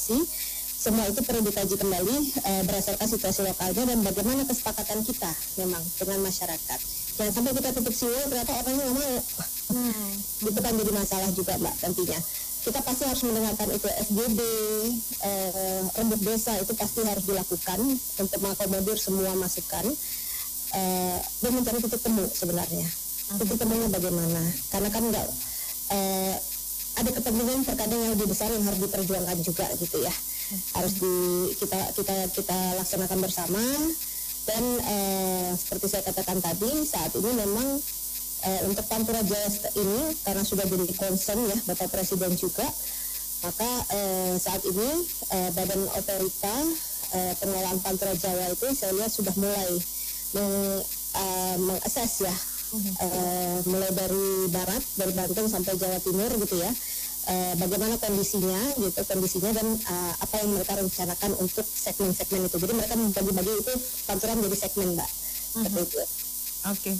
Semua itu perlu dikaji kembali berdasarkan situasi lokalnya dan bagaimana kesepakatan kita memang dengan masyarakat. Jangan sampai kita tutup siwil ternyata orangnya nggak mau. Itu kan jadi masalah juga Mbak tentunya. Kita pasti harus mendengarkan itu FGD, rembuk desa itu pasti harus dilakukan untuk mengakomodir semua masukan dan mencari titik temu sebenarnya. Titik temunya bagaimana? Karena kan nggak ada kepentingan terkadang yang lebih besar yang harus diperjuangkan juga gitu ya. Harus kita laksanakan bersama dan seperti saya katakan tadi saat ini memang untuk Pantura Jaya ini karena sudah jadi concern ya Bapak Presiden juga, maka saat ini Badan Otorita Pengelolaan Pantura Jaya itu saya lihat sudah mulai mengakses ya, mulai dari barat, dari Banten sampai Jawa Timur gitu ya. Bagaimana kondisinya dan apa yang mereka rencanakan untuk segmen-segmen itu. Jadi mereka membagi-bagi itu Pantura menjadi segmen Mbak. Seperti itu. Oke,